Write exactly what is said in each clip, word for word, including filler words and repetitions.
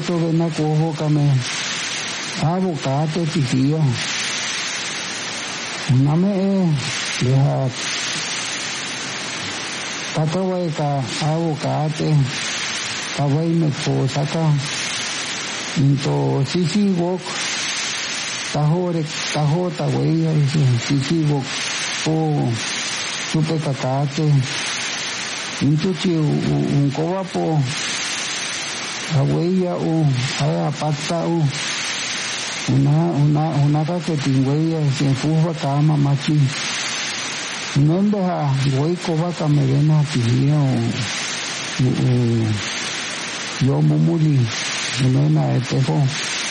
to vena cojo kame avocate tijia name leha katawai ka avocate kawai me po saka into sisi wok tahore tahota wei sisi wok po supe kakate into chi un kowa po aweya u aya pata u una una una ka que tingweya se fuwa kama machi nembe ha wei kowa kamerena tihia u yo mumuli nena etejo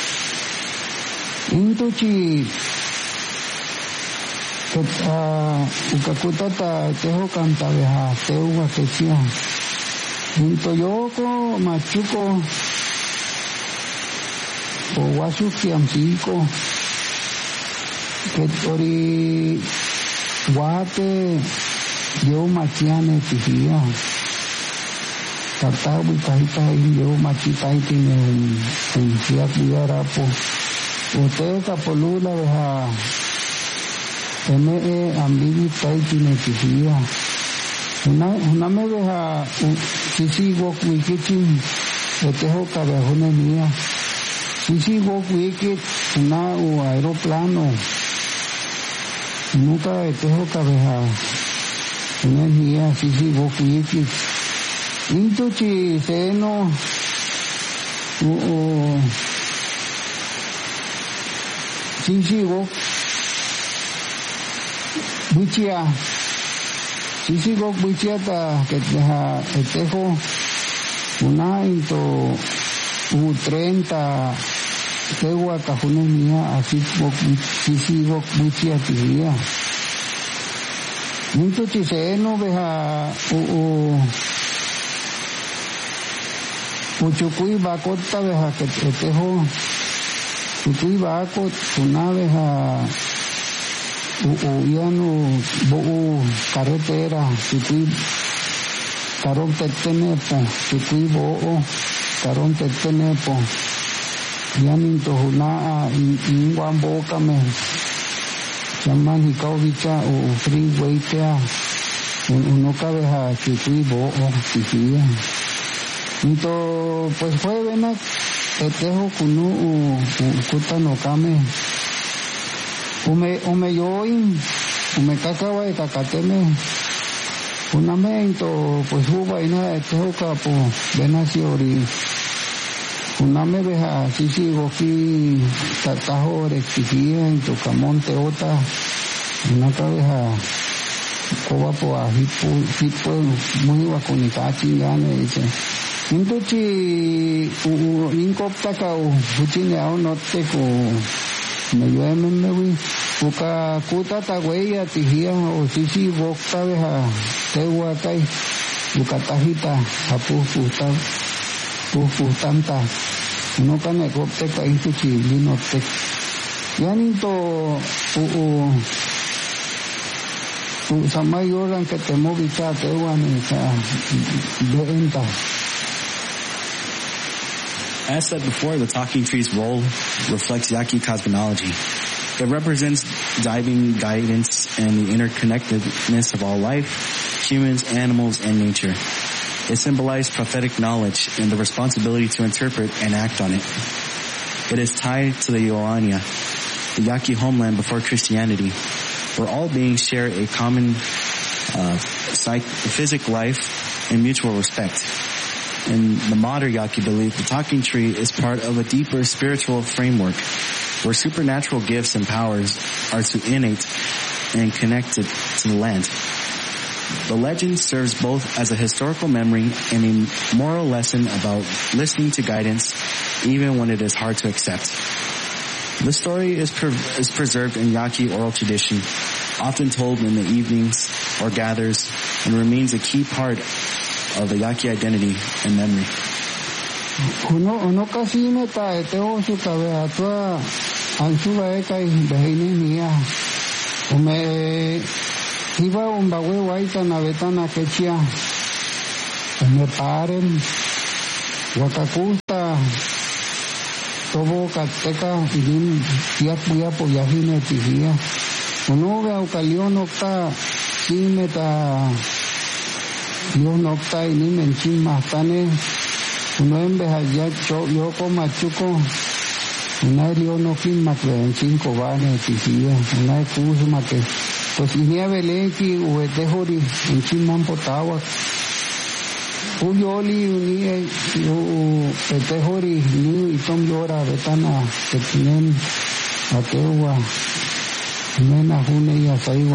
into chi Kata ukakutata teho kanta beha teuwa kechia. Into yoko machuko o wasu kiamsiko ketori wate yo machiane tihia. Tatabu kahita yo machita itine un siak buyarapo. Uteka polula beha eme e ambivi taiti ne tihia. Una una me veha sisi wok wikiti eteho kabehune mia. Sisi wok wikit una u aeroplano. Nunca eteho kabeha une mia sisi wok wikit. Into chi seno u u sisi wok Buchia, sisi gok buchia ta que deja etejo una into u treinta tegua cajune mía así gok sisi gok buchia tía. Into chiseno beja u u u chukui bakota beja que etejo chukui bakot una beja o yano bo carretera sikui karon tetenepo sikui bo karon tetenepo yanin to huna in wan bo kame llaman hikawicha o freeway tea uno cabeja sikui bo sikui entonces pues fue vena tetejo kunu kutano kame Ume ume yoin, ume kakawa y kakateme, una mento pues huba y nada de toca po venasiori, una me veja si sigo aquí tatajo rectifica en tocamonte ota, una cabeza coba po a hipo hipo muy vaconitachi gane dice, entonces u incopta cao, uchinao no teco me llueve me voy uka kuta ta huella tijia o sisi bokta beja tewa kai uka tajita apu puta pu putanta no kane kopte ka itu chi lino tek yani to u u u samayoran que te movita tewa ni sa beenta. As said before, the talking tree's role reflects Yaqui cosmology. It represents diving guidance and the interconnectedness of all life, humans, animals, and nature. It symbolizes prophetic knowledge and the responsibility to interpret and act on it. It is tied to the Yoania, the Yaqui homeland before Christianity, where all beings share a common uh, psych- physical life and mutual respect. In the modern Yaqui belief, the talking tree is part of a deeper spiritual framework where supernatural gifts and powers are to innate and connected to the land. The legend serves both as a historical memory and a moral lesson about listening to guidance even when it is hard to accept. The story is, pre- is preserved in Yaqui oral tradition, often told in the evenings or gathers, and remains a key part of the Yaqui identity and memory. Uno uno casi me ta teo su cabeza toda ansuba eka y behini mía. Ume iba un bawe waita na betana quechia. Ume paren wakakusta tobo kateka inim tiap puya poyahine tihia uno vea ukalion okta simeta Dios nokta inim enchin mastane uno embehaya cho yoko machuko una rio no fin makbe enchin kobane tihia una kusu make pues inia beleki uete hori enchin mampotawa Uyoli uni u petehori ni itom yora betana ketinen atewa mena hune ya saiwa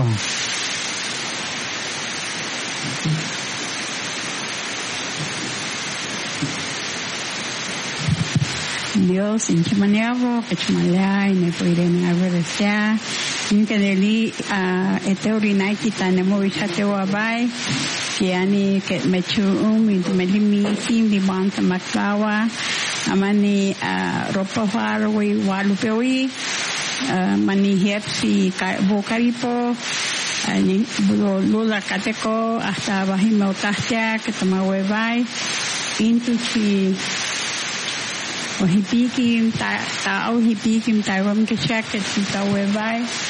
Dios in chimaniavo pechmalai ne poirene averesya in kadeli a eteori naiki tanemo ichatewa bai Kiani ke mechu umi melimi kim di banta makawa amani ropa farwi walupewi mani hepsi bokaripo ni bulo lula kateko hasta bahima utasya que toma webai intuchi ohipikim ta ta ohipikim ta rom ke check it ta webai